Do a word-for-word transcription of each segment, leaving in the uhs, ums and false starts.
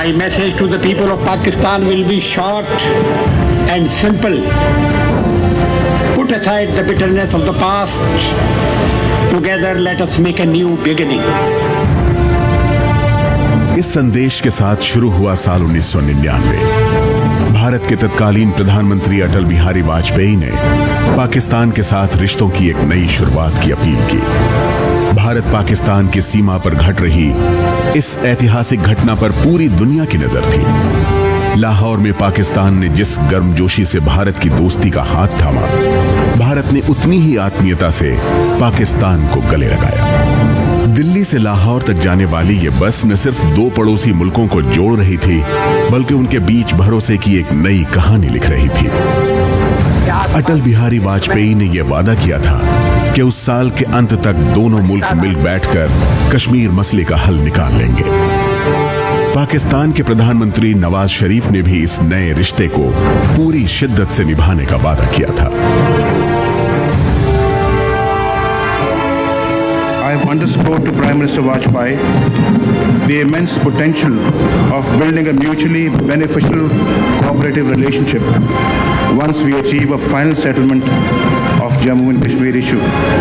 My message to the people of Pakistan will be short and simple. Put aside the bitterness of the past. Together let us make a new beginning. इस संदेश के साथ शुरू हुआ साल उन्नीस सौ निन्यानवे। भारत के तत्कालीन प्रधानमंत्री अटल बिहारी वाजपेयी ने पाकिस्तान के साथ रिश्तों की एक नई शुरुआत की अपील की। भारत पाकिस्तान की सीमा पर घट रही इस ऐतिहासिक घटना पर पूरी दुनिया की नजर थी। लाहौर में पाकिस्तान ने जिस गर्मजोशी से भारत की दोस्ती का हाथ थामा, भारत ने उतनी ही आत्मीयता से पाकिस्तान को गले लगाया। दिल्ली से लाहौर तक जाने वाली ये बस न सिर्फ दो पड़ोसी मुल्कों को जोड़ रही थी, बल्कि उनके बीच भरोसे की एक नई कहानी लिख रही थी। अटल बिहारी वाजपेयी ने यह वादा किया था कि उस साल के अंत तक दोनों मुल्क मिल बैठकर कश्मीर मसले का हल निकाल लेंगे। पाकिस्तान के प्रधानमंत्री नवाज शरीफ ने भी इस नए रिश्ते को पूरी शिद्दत से निभाने का वादा किया था। I have underscored to Prime Minister Vajpayee the immense potential of building a mutually beneficial cooperative relationship once we achieve a final settlement of Jammu and Kashmir issue.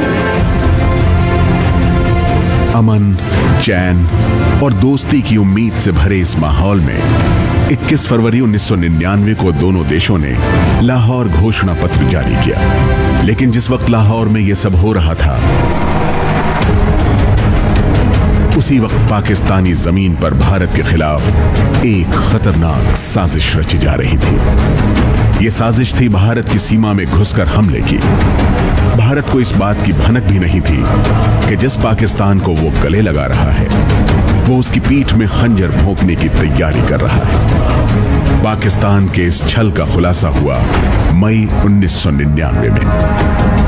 अमन, चैन और दोस्ती की उम्मीद से भरे इस माहौल में इक्कीस फरवरी उन्नीस सौ निन्यानवे को दोनों देशों ने लाहौर घोषणा पत्र जारी किया। लेकिन जिस वक्त लाहौर में यह सब हो रहा था, उसी वक्त पाकिस्तानी जमीन पर भारत के खिलाफ एक खतरनाक साजिश रची जा रही थी। ये साजिश थी भारत की सीमा में घुसकर हमले की। भारत को इस बात की भनक भी नहीं थी कि जिस पाकिस्तान को वो गले लगा रहा है, वो उसकी पीठ में खंजर भोंकने की तैयारी कर रहा है। पाकिस्तान के इस छल का खुलासा हुआ मई उन्नीस सौ निन्यानवे में।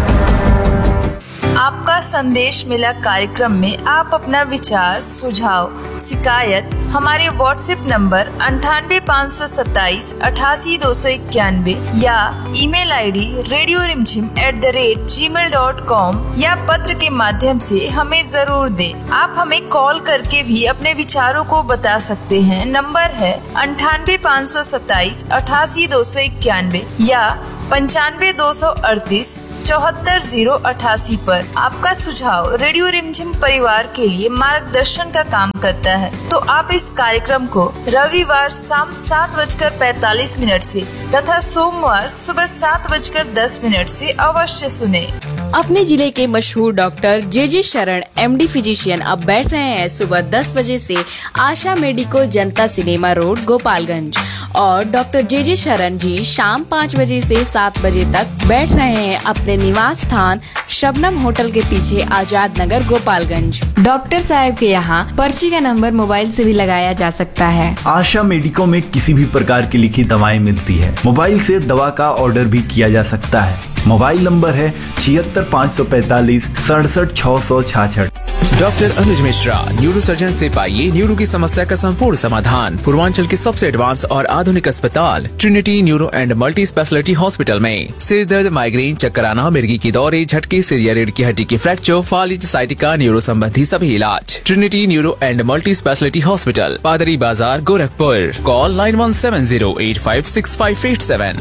आपका संदेश मिला कार्यक्रम में आप अपना विचार, सुझाव, शिकायत हमारे व्हाट्सएप नंबर अंठानवे पाँच सौ सत्ताईस अठासी दो सौ इक्यानवे या ईमेल आईडी रेडियो रिमझिम at the rate ji mail dot com या पत्र के माध्यम से हमें जरूर दें। आप हमें कॉल करके भी अपने विचारों को बता सकते हैं। नंबर है अंठानवे पाँच सौ सत्ताईस अठासी दो सौ इक्यानवे या पंचानवे दो सौ अड़तीस चौहत्तर जीरो अठासी पर। आपका सुझाव रेडियो रिमझिम परिवार के लिए मार्गदर्शन का काम करता है, तो आप इस कार्यक्रम को रविवार शाम सात बजकर पैतालीस मिनट से तथा सोमवार सुबह सात बजकर दस मिनट से अवश्य सुने। अपने जिले के मशहूर डॉक्टर जे जे शरण एमडी फिजिशियन अब बैठ रहे हैं सुबह दस बजे से आशा मेडिको जनता सिनेमा रोड गोपालगंज, और डॉक्टर जे जे शरण जी शाम पाँच बजे से सात बजे तक बैठ रहे हैं अपने निवास स्थान शबनम होटल के पीछे आजाद नगर गोपालगंज। डॉक्टर साहब के यहाँ पर्ची का नंबर मोबाइल से भी लगाया जा सकता है। आशा मेडिको में किसी भी प्रकार की लिखी दवाएं मिलती है। मोबाइल से दवा का ऑर्डर भी किया जा सकता है। मोबाइल नंबर है छिहत्तर पाँच सौ पैतालीस सड़सठ छह सौ छाछठ। डॉक्टर अनुज मिश्रा, न्यूरो सर्जन से पाइए न्यूरो की समस्या का संपूर्ण समाधान पूर्वांचल के सबसे एडवांस और आधुनिक अस्पताल Trinity neuro and multi speciality hospital में। सिर दर्द, माइग्रेन, चक्कर आना, मिर्गी की दौरे, झटके, सिर या रीढ़ की हड्डी की फ्रैक्चर, फालिज, साइटिका, न्यूरो संबंधी सभी इलाज Trinity neuro and multi speciality hospital, पादरी बाजार, Gorakhpur. Call nine one seven zero eight five six five eight seven.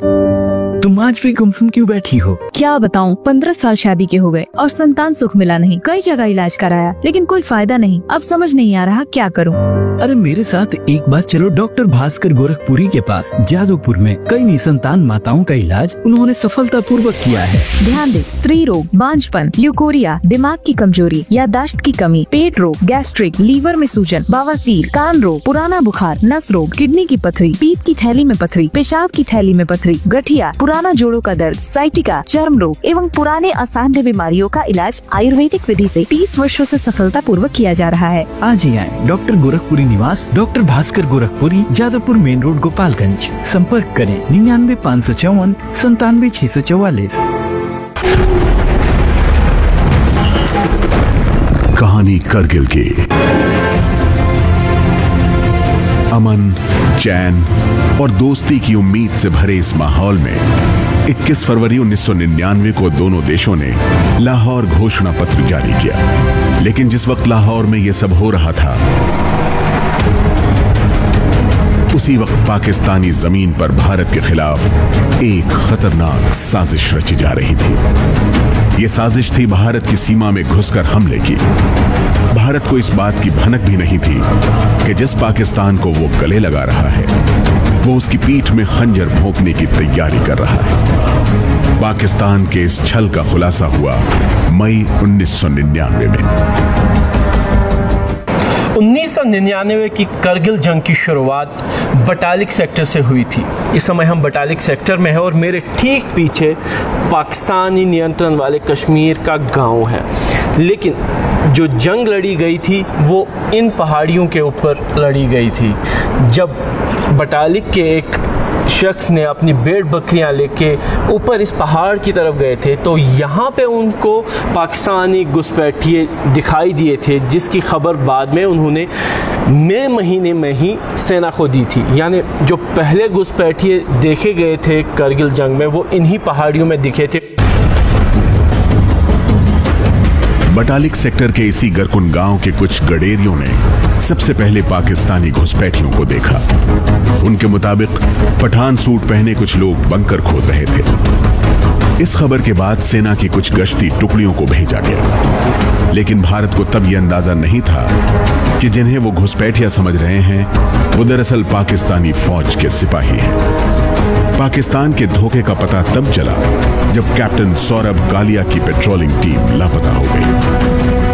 तुम आज भी गुमसुम क्यों बैठी हो? क्या बताऊं, पंद्रह साल शादी के हो गए और संतान सुख मिला नहीं। कई जगह इलाज कराया लेकिन कोई फायदा नहीं। अब समझ नहीं आ रहा क्या करूं। अरे मेरे साथ एक बार चलो डॉक्टर भास्कर गोरखपुरी के पास। जादवपुर में कई निसंतान माताओं का इलाज उन्होंने सफलतापूर्वक किया है। ध्यान दे, स्त्री रोग, बांझपन, ल्यूकोरिया, दिमाग की कमजोरी, याददाश्त की कमी, पेट रोग, गैस्ट्रिक, लीवर में सूजन, बवासीर, कान रोग, पुराना बुखार, नस रोग, किडनी की पथरी, पीत की थैली में पथरी, पेशाब की थैली में पथरी, गठिया, पुराना जोड़ों का दर्द, साइटिका, चर्म रोग एवं पुराने असाध्य बीमारियों का इलाज आयुर्वेदिक विधि से तीस वर्षों से सफलतापूर्वक किया जा रहा है। आज ही आए डॉक्टर गोरखपुरी निवास, doctor Bhaskar Gorakhpuri, Jadavpur main road Gopalganj. संपर्क करें निन्यानवे पाँच सौ चौवन संतानवे छह सौ चौवालीस। कहानी करगिल की। अमन, चैन और दोस्ती की उम्मीद से भरे इस माहौल में इक्कीस फरवरी उन्नीस सौ निन्यानवे को दोनों देशों ने लाहौर घोषणा पत्र जारी किया। लेकिन जिस वक्त लाहौर में यह सब हो रहा था, उसी वक्त पाकिस्तानी जमीन पर भारत के खिलाफ एक खतरनाक साजिश रची जा रही थी। ये साजिश थी भारत की सीमा में घुसकर हमले की। भारत को इस बात की भनक भी नहीं थी कि जिस पाकिस्तान को वो गले लगा रहा है वो उसकी पीठ में खंजर भोंकने की तैयारी कर रहा है। पाकिस्तान के इस छल का खुलासा हुआ मई उन्नीस सौ निन्यानवे में। उन्नीस सौ निन्यानवे की करगिल जंग की शुरुआत बटालिक सेक्टर से हुई थी। इस समय हम बटालिक सेक्टर में हैं और मेरे ठीक पीछे पाकिस्तानी नियंत्रण वाले कश्मीर का गांव है। लेकिन जो जंग लड़ी गई थी वो इन पहाड़ियों के ऊपर लड़ी गई थी। जब बटालिक के एक शख्स ने अपनी भेड़ बकरियां लेके ऊपर इस पहाड़ की तरफ गए थे तो यहाँ पे उनको पाकिस्तानी घुसपैठिए दिखाई दिए थे, जिसकी खबर बाद में उन्होंने मई महीने में ही सेना को दी थी। यानी जो पहले घुसपैठिए देखे गए थे करगिल जंग में वो इन्हीं पहाड़ियों में दिखे थे। बटालिक सेक्टर के इसी गरकुन गांव के कुछ गडेरियों ने सबसे पहले पाकिस्तानी घुसपैठियों को देखा। उनके मुताबिक पठान सूट पहने कुछ लोग बंकर खोद रहे थे। इस खबर के बाद सेना की कुछ गश्ती टुकड़ियों को भेजा गया, लेकिन भारत को तब यह अंदाजा नहीं था कि जिन्हें वो घुसपैठिया समझ रहे हैं वो दरअसल पाकिस्तानी फौज के सिपाही हैं। पाकिस्तान के धोखे का पता तब चला जब कैप्टन सौरभ कालिया की पेट्रोलिंग टीम लापता हो गई।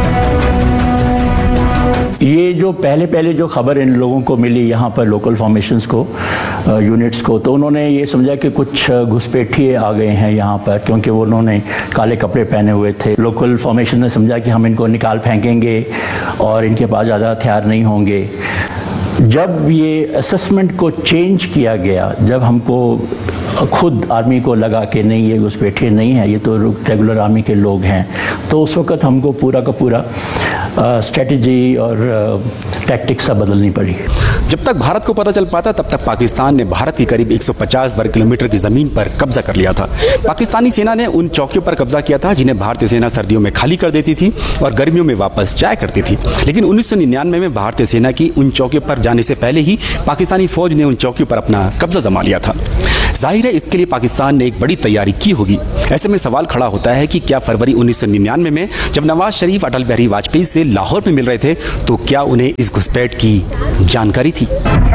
ये जो पहले पहले जो खबर इन लोगों को मिली यहाँ पर लोकल फॉर्मेशंस को, यूनिट्स को, तो उन्होंने ये समझा कि कुछ घुसपैठिए आ गए हैं यहाँ पर, क्योंकि वो उन्होंने काले कपड़े पहने हुए थे। लोकल फॉर्मेशन ने समझा कि हम इनको निकाल फेंकेंगे और इनके पास ज़्यादा हथियार नहीं होंगे। जब ये असेसमेंट को चेंज किया गया, जब हमको खुद आर्मी को लगा कि नहीं ये घुसपैठिए नहीं है, ये तो रेगुलर आर्मी के लोग हैं, तो उस वक्त हमको पूरा का पूरा स्ट्रेटजी और टैक्टिक्स सब बदलनी पड़ी। जब तक भारत को पता चल पाता तब तक पाकिस्तान ने भारत की करीब एक सौ पचास वर्ग किलोमीटर की जमीन पर कब्जा कर लिया था। पाकिस्तानी सेना ने उन चौकियों पर कब्जा किया था जिन्हें भारतीय सेना सर्दियों में खाली कर देती थी और गर्मियों में वापस जाया करती थी। लेकिन उन्नीस सौ निन्यानवे में भारतीय सेना की उन चौकियों पर जाने से पहले ही पाकिस्तानी फौज ने उन चौकियों पर अपना कब्जा जमा लिया था। जाहिर है इसके लिए पाकिस्तान ने एक बड़ी तैयारी की होगी। ऐसे में सवाल खड़ा होता है कि क्या फरवरी उन्नीस सौ निन्यानवे में जब नवाज शरीफ अटल बिहारी वाजपेयी से लाहौर में मिल रहे थे तो क्या उन्हें इस घुसपैठ की जानकारी थी?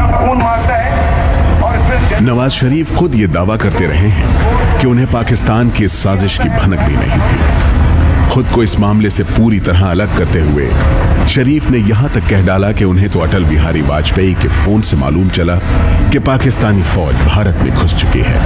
नवाज शरीफ खुद ये दावा करते रहे हैं कि उन्हें पाकिस्तान की इस साजिश की भनक भी नहीं थी। खुद को इस मामले से पूरी तरह अलग करते हुए शरीफ ने यहां तक कह डाला कि उन्हें तो अटल बिहारी वाजपेयी के फोन से मालूम चला कि पाकिस्तानी फौज भारत में घुस चुकी है।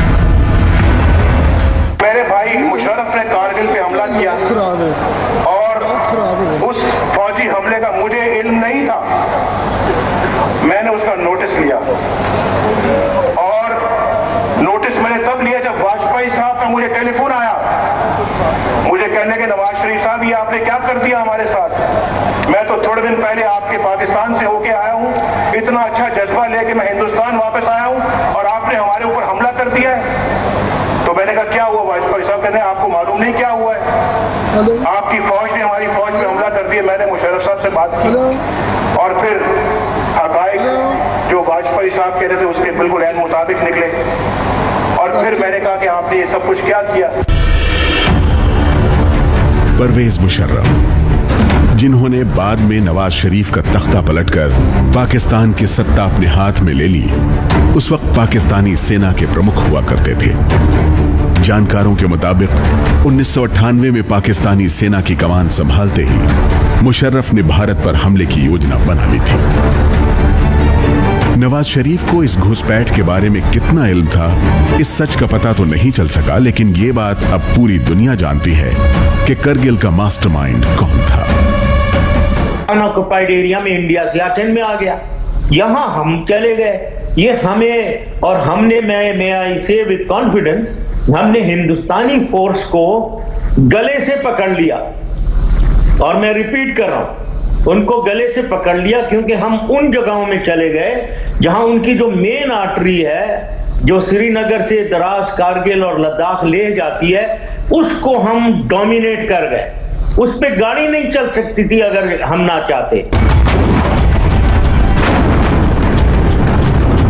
मेरे भाई मुशर्रफ ने कारगिल पे हमला किया और उस फौजी हमले का मुझे इल्म नहीं था। मैंने उसका नोटिस लिया और नोटिस मैंने तब लिया जब वाजपेयी साहब का मुझे टेलीफोन आया, मुझे कहने के नवाज शरीफ साहब ये आपने क्या कर दिया हमारे साथ। मैं तो थोड़े दिन पहले आपके पाकिस्तान से होके आया हूँ, इतना अच्छा जज्बा लेके मैं हिंदुस्तान वापस आया हूँ और आपने हमारे ऊपर हमला कर दिया है। तो मैंने कहा क्या हुआ? वाजपेयी साहब कहते हैं आपको मालूम नहीं क्या हुआ है, आपकी फौज ने हमारी फौज पे हमला कर दिया। मैंने मुशर्रफ साहब से बात की और फिर हकायक जो वाजपेयी साहब कह रहे थे उसके बिल्कुल ऐन मुताबिक निकले और फिर मैंने कहा कि आपने ये सब कुछ क्या किया। परवेज मुशर्रफ, जिन्होंने बाद में नवाज शरीफ का तख्ता पलटकर पाकिस्तान की सत्ता अपने हाथ में ले ली, उस वक्त पाकिस्तानी सेना के प्रमुख हुआ करते थे। जानकारों के मुताबिक उन्नीस सौ अट्ठानवे में पाकिस्तानी सेना की कमान संभालते ही मुशर्रफ ने भारत पर हमले की योजना बना ली थी। नवाज शरीफ को इस घुसपैठ के बारे में कितना इल्म था, इस सच का पता तो नहीं चल सका, लेकिन ये बात अब पूरी दुनिया जानती है कि करगिल का मास्टरमाइंड कौन था। अनऑक्युपाइड एरिया में इंडिया सियाचिन में आ गया, यहां हम चले गए। ये हमें और हमने मैं मैं आई से विद कॉन्फिडेंस हमने हिंदुस्तानी फोर्स को गले से पकड़ लिया और मैं रिपीट कर रहा हूं, उनको गले से पकड़ लिया क्योंकि हम उन जगहों में चले गए जहां उनकी जो मेन आर्टरी है जो श्रीनगर से द्रास, कारगिल और लद्दाख ले जाती है, उसको हम डोमिनेट कर गए। उस पे गाड़ी नहीं चल सकती थी अगर हम ना चाहते।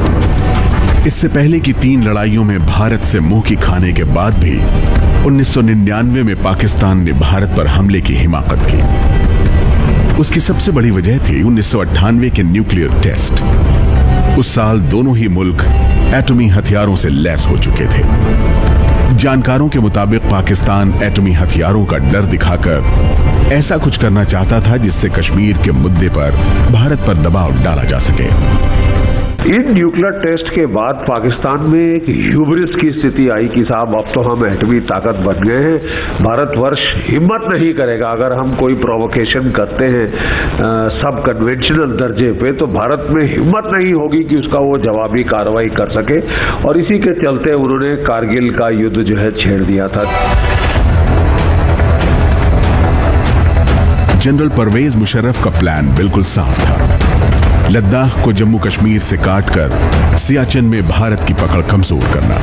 इससे पहले की तीन लड़ाइयों में भारत से मुंह की खाने के बाद भी उन्नीस सौ निन्यानवे में पाकिस्तान ने भारत पर हमले की हिमाकत की। उसकी सबसे बड़ी वजह थी उन्नीस सौ अट्ठानवे के न्यूक्लियर टेस्ट। उस साल दोनों ही मुल्क एटमी हथियारों से लैस हो चुके थे। जानकारों के मुताबिक पाकिस्तान एटमी हथियारों का डर दिखाकर ऐसा कुछ करना चाहता था जिससे कश्मीर के मुद्दे पर भारत पर दबाव डाला जा सके। इन न्यूक्लियर टेस्ट के बाद पाकिस्तान में एक ह्यूब्रिस की स्थिति आई कि साहब अब तो हम एटमी ताकत बन गए हैं, भारतवर्ष हिम्मत नहीं करेगा अगर हम कोई प्रोवोकेशन करते हैं आ, सब कन्वेंशनल दर्जे पे तो भारत में हिम्मत नहीं होगी कि उसका वो जवाबी कार्रवाई कर सके। और इसी के चलते उन्होंने कारगिल का युद्ध जो है छेड़ दिया था। जनरल परवेज मुशर्रफ का प्लान बिल्कुल साफ था। लद्दाख को जम्मू कश्मीर से काटकर सियाचिन में भारत की पकड़ कमजोर करना।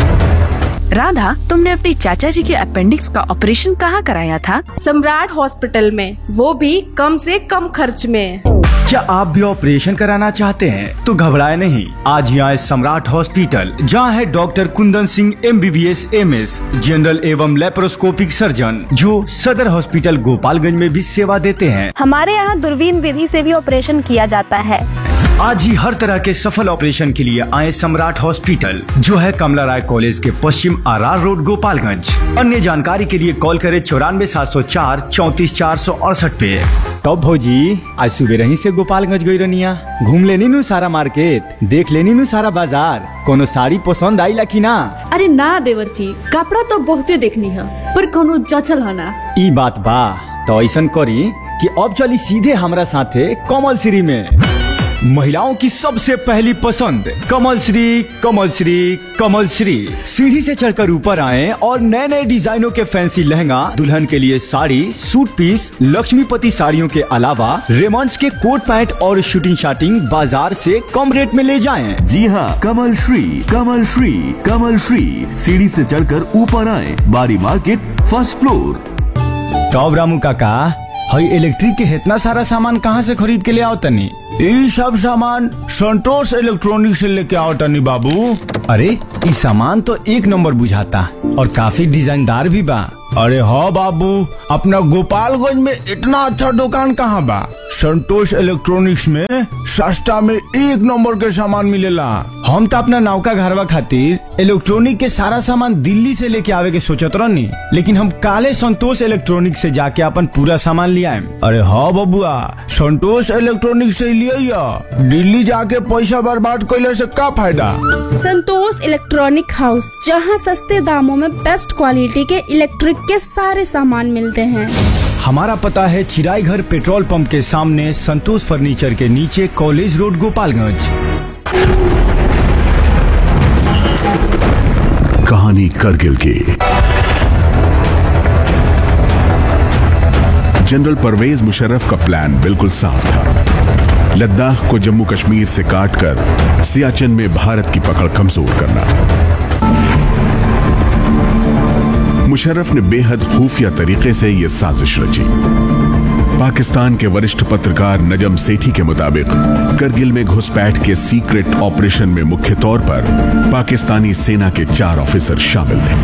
राधा, तुमने अपनी चाचा जी के अपेंडिक्स का ऑपरेशन कहाँ कराया था? सम्राट हॉस्पिटल में, वो भी कम से कम खर्च में। क्या आप भी ऑपरेशन कराना चाहते हैं तो घबराए नहीं, आज ही आए सम्राट हॉस्पिटल, जहां है doctor Kundan Singh M B B S M S, general एवं लेप्रोस्कोपिक सर्जन, जो सदर हॉस्पिटल गोपालगंज में भी सेवा देते हैं। हमारे यहाँ दूरबीन विधि से भी ऑपरेशन किया जाता है। आज ही हर तरह के सफल ऑपरेशन के लिए आए सम्राट हॉस्पिटल, जो है कमला राय कॉलेज के पश्चिम आर आर रोड गोपालगंज। अन्य जानकारी के लिए कॉल करें चौरानवे सात सौ चार चौतीस चार सौ अड़सठ पे। तब भौजी आज सुबह रही से गोपालगंज गई रनिया, घूम लेनी नु सारा मार्केट, देख लेनी नु सारा बाजार, कोनो साड़ी पसंद आई ला की ना? अरे ना देवर जी, कपड़ा तो बहुते देखनी है पर कोनो जचल है ना। ई बात बा, तो ऐसा करी कि अब चली सीधे हमरा साथे कमल श्री में। महिलाओं की सबसे पहली पसंद कमल श्री, कमल श्री, कमल श्री। सीढ़ी से चढ़कर ऊपर आए और नए नए डिजाइनों के फैंसी लहंगा, दुल्हन के लिए साड़ी, सूट पीस, लक्ष्मीपति साड़ियों के अलावा रेमंड्स के कोट पैंट और शूटिंग शाटिंग बाजार से कम रेट में ले जाएं। जी हाँ, कमल श्री, कमल श्री, कमल श्री। सीढ़ी से चढ़कर ऊपर आए, बारी market, first floor. Top Ramu काका, हई इलेक्ट्रिक के इतना सारा सामान कहाँ से खरीद के ले आओ तनी? ये सब सामान संतोष इलेक्ट्रॉनिक से लेके आओ तनी बाबू। अरे ये सामान तो एक नंबर बुझाता और काफी डिजाइनदार भी बा। अरे हाँ बाबू, अपना गोपालगंज में इतना अच्छा दुकान कहाँ बा? संतोष इलेक्ट्रॉनिक्स में सस्ता में एक नंबर के सामान मिलेला। हम तो अपना नौका घरवा खातिर इलेक्ट्रॉनिक के सारा सामान दिल्ली से लेके आवे के सोचत रहनी, लेकिन हम काले संतोष इलेक्ट्रॉनिक से जाके अपन पूरा सामान ले आए। अरे हाँ बबुआ, संतोष इलेक्ट्रॉनिक से लिया, दिल्ली जाके पैसा बर्बाद कैले से का फायदा। संतोष इलेक्ट्रॉनिक हाउस, जहां सस्ते दामों में बेस्ट क्वालिटी के इलेक्ट्रिक के सारे सामान मिलते हैं। हमारा पता है चिराई घर पेट्रोल पंप के सामने, संतोष फर्नीचर के नीचे, कॉलेज रोड गोपालगंज। कहानी करगिल की। जनरल परवेज मुशर्रफ का प्लान बिल्कुल साफ था। लद्दाख को जम्मू कश्मीर से काटकर सियाचिन में भारत की पकड़ कमजोर करना। मुशर्रफ ने बेहद खुफिया तरीके से यह साजिश रची। पाकिस्तान के वरिष्ठ पत्रकार नजम सेठी के मुताबिक करगिल में घुसपैठ के सीक्रेट ऑपरेशन में मुख्य तौर पर पाकिस्तानी सेना के चार ऑफिसर शामिल थे।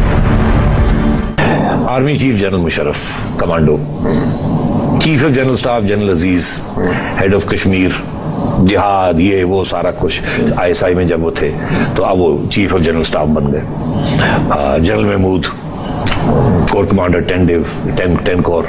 Army chief general Musharraf commando, chief of general staff general Aziz, head of Kashmir जिहाद, ये वो सारा कुछ आई एस आई में जब वो थे तो अब वो चीफ ऑफ जनरल स्टाफ बन गए। General Mahmood core commander ten div ten ten core,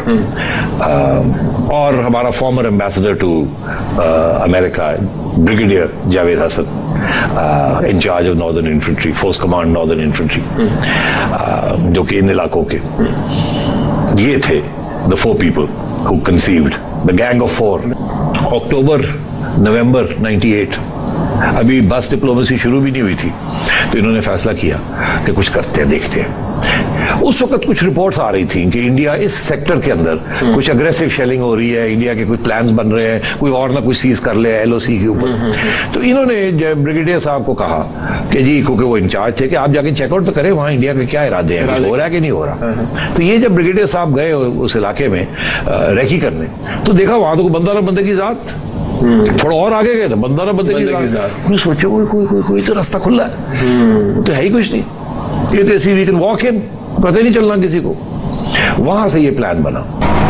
और हमारा farmer ambassador to America brigadier Javed Hasan, in charge of northern infantry, force command northern infantry, जो कि इन इलाकों के ये थे the four people who conceived the gang of four. अक्टूबर नवंबर अट्ठानवे, अभी बस डिप्लोमेसी शुरू भी नहीं हुई थी, तो इन्होंने फैसला किया कि कुछ करते हैं, देखते हैं। उस वक्त कुछ रिपोर्ट्स आ रही थी कि इंडिया इस सेक्टर के अंदर कुछ अग्रेसिव शेलिंग हो रही है, इंडिया के कुछ प्लान्स बन रहे हैं, कोई और ना कुछ सीज कर ले एल ओ सी के ऊपर। तो इन्होंने ब्रिगेडियर साहब को कहा कि जी, क्योंकि वो इंचार्ज थे, कि आप जाके चेकआउट तो करें वहां इंडिया के क्या इरादे हैं, कुछ हो रहा है कि नहीं हो रहा। तो ये जब ब्रिगेडियर साहब गए उस इलाके में रेकी करने, तो देखा वहां तो बंदा ना बंदे की जात, थोड़ा और आगे गए तो बंदा ना बंदे के साथ उन्हें सोचा कोई कोई कोई कोई तो रास्ता खुला है, तो है ही कुछ नहीं, ये तो ऐसी वी कैन वॉक इन, पता ही नहीं चलना किसी को। वहां से ये प्लान बना।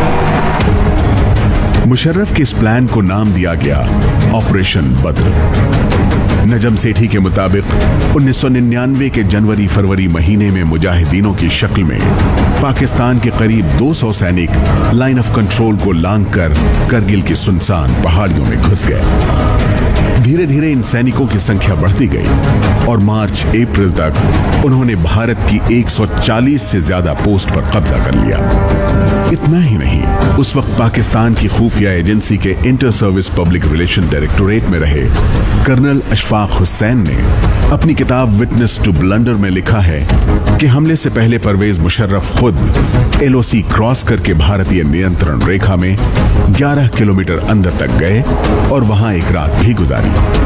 मुशर्रफ के इस प्लान को नाम दिया गया ऑपरेशन बद्र। नजम सेठी के मुताबिक उन्नीस सौ निन्यानवे के जनवरी फरवरी महीने में मुजाहिदीनों की शक्ल में पाकिस्तान के करीब दो सौ सैनिक लाइन ऑफ कंट्रोल को लांघकर करगिल की सुनसान पहाड़ियों में घुस गए। धीरे धीरे इन सैनिकों की संख्या बढ़ती गई और मार्च अप्रैल तक उन्होंने भारत की एक सौ चालीस से ज्यादा पोस्ट पर कब्जा कर लिया। इतना ही नहीं, उस वक्त पाकिस्तान की खुफिया एजेंसी के inter service public relation directorate में रहे कर्नल अशफाक हुसैन ने अपनी किताब विटनेस टू ब्लंडर में लिखा है कि हमले से पहले परवेज मुशर्रफ खुद एलओसी क्रॉस करके भारतीय नियंत्रण रेखा में ग्यारह किलोमीटर अंदर तक गए और वहां एक रात भी गुजारी।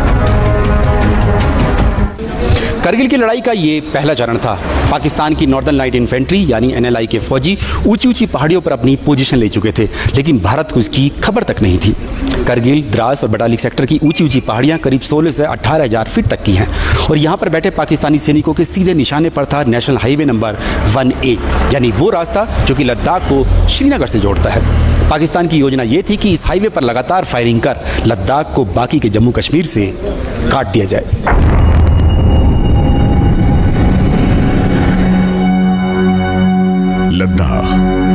करगिल की लड़ाई का ये पहला चरण था। पाकिस्तान की नॉर्दर्न लाइट इन्फेंट्री यानी एनएलआई के फौजी ऊंची ऊंची पहाड़ियों पर अपनी पोजीशन ले चुके थे, लेकिन भारत को इसकी खबर तक नहीं थी। करगिल, द्रास और बटालिक सेक्टर की ऊंची ऊंची पहाड़ियां करीब सोलह से अठारह हजार फीट तक की हैं और यहां पर बैठे पाकिस्तानी सैनिकों के सीधे निशाने पर था नेशनल हाईवे नंबर वन ए, यानी वो रास्ता जो कि लद्दाख को श्रीनगर से जोड़ता है। पाकिस्तान की योजना यह थी कि इस हाईवे पर लगातार फायरिंग कर लद्दाख को बाकी के जम्मू कश्मीर से काट दिया जाए। लद्दाख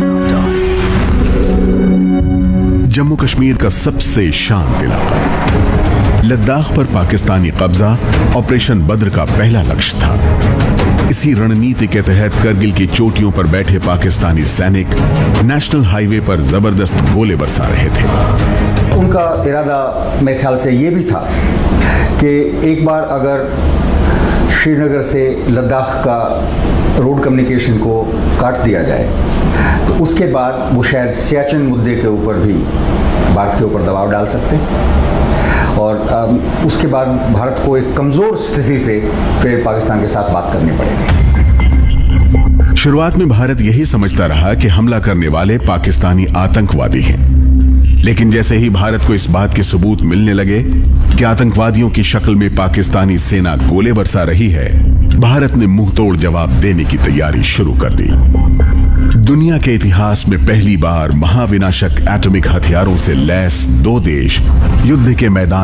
जम्मू कश्मीर का सबसे शांत इलाका। लद्दाख पर पाकिस्तानी कब्जा ऑपरेशन बद्र का पहला लक्ष्य था। इसी रणनीति के तहत करगिल की चोटियों पर बैठे पाकिस्तानी सैनिक नेशनल हाईवे पर जबरदस्त गोले बरसा रहे थे। उनका इरादा मेरे ख्याल से ये भी था कि एक बार अगर श्रीनगर से लद्दाख का रोड कम्युनिकेशन को काट दिया जाए तो उसके बाद वो शायद सियाचिन मुद्दे के ऊपर भी भारत के ऊपर दबाव डाल सकते और उसके बाद भारत को एक कमजोर स्थिति से फिर पाकिस्तान के साथ बात करनी पड़ेगी। शुरुआत में भारत यही समझता रहा कि हमला करने वाले पाकिस्तानी आतंकवादी हैं, लेकिन जैसे ही भारत को इस बात के सबूत मिलने लगे कि आतंकवादियों की शक्ल में पाकिस्तानी सेना गोले बरसा रही है, भारत ने मुंह तोड़ जवाब देने की तैयारी शुरू कर दी। दुनिया के इतिहास में पहली बार महाविनाशक एटॉमिक हथियारों से लैस दो देश युद्ध के मैदान